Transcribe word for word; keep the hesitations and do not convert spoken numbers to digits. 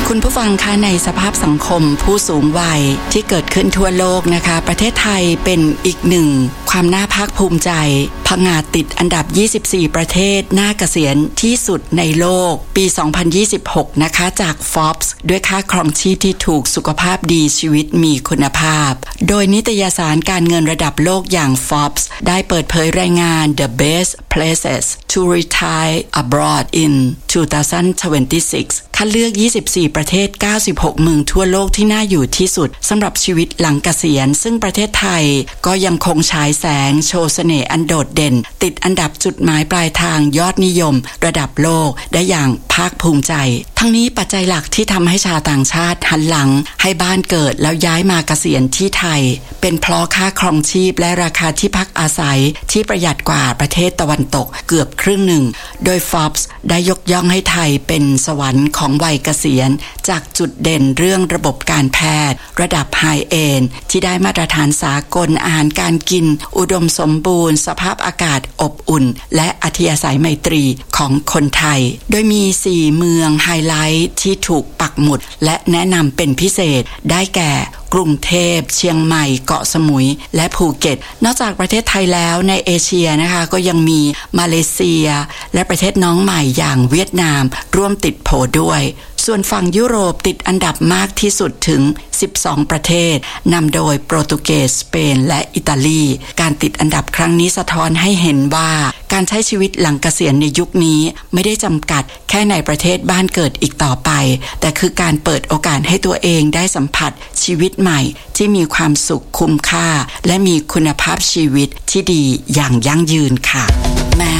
คุณผู้ฟังคะในสภาพสังคมผู้สูงวัยที่เกิดขึ้นทั่วโลกนะคะประเทศไทยเป็นอีกหนึ่งความน่าภาคภูมิใจผงาดติดอันดับยี่สิบสี่ประเทศน่าเกษียณที่สุดในโลกปีสองพันยี่สิบหกนะคะจาก Forbes ด้วยค่าครองชีพที่ถูกสุขภาพดีชีวิตมีคุณภาพโดยนิตยสารการเงินระดับโลกอย่าง Forbes ได้เปิดเผยรายงาน The Best Places to Retire Abroad in สองพันยี่สิบหก คัดเลือกยี่สิบสี่ประเทศเก้าสิบหกเมืองทั่วโลกที่น่าอยู่ที่สุดสำหรับชีวิตหลังเกษียณซึ่งประเทศไทยก็ยังคงฉายแสงโชว์เสน่ห์อันโดดเด่นติดอันดับจุดหมายปลายทางยอดนิยมระดับโลกได้อย่างภาคภูมิใจทั้งนี้ปัจจัยหลักที่ทำให้ชาวต่างชาติหันหลังให้บ้านเกิดแล้วย้ายมาเกษียณที่ไทยเป็นเพราะค่าครองชีพและราคาที่พักอาศัยที่ประหยัดกว่าประเทศตะวันตกเกือบครึ่งหนึ่งโดย Forbes ได้ยกย่องให้ไทยเป็นสวรรค์ของวัยเกษียณจากจุดเด่นเรื่องระบบการแพทย์ระดับไฮเอนด์ที่ได้มาตรฐานสากลอาหารการกินอุดมสมบูรณ์สภาพอากาศอบอุ่นและอัธยาศัยไมตรีของคนไทยโดยมีสี่เมืองไฮไลท์ที่ถูกปักหมุดและแนะนำเป็นพิเศษได้แก่กรุงเทพเชียงใหม่เกาะสมุยและภูเก็ตนอกจากประเทศไทยแล้วในเอเชียนะคะก็ยังมีมาเลเซียและประเทศน้องใหม่อย่างเวียดนามร่วมติดโผด้วยส่วนฝั่งยุโรปติดอันดับมากที่สุดถึงสิบสองประเทศนำโดยโปรตุเกสสเปนและอิตาลีการติดอันดับครั้งนี้สะท้อนให้เห็นว่าการใช้ชีวิตหลังเกษียณในยุคนี้ไม่ได้จำกัดแค่ในประเทศบ้านเกิดอีกต่อไปแต่คือการเปิดโอกาสให้ตัวเองได้สัมผัสชีวิตใหม่ที่มีความสุขคุ้มค่าและมีคุณภาพชีวิตที่ดีอย่างยั่งยืนค่ะ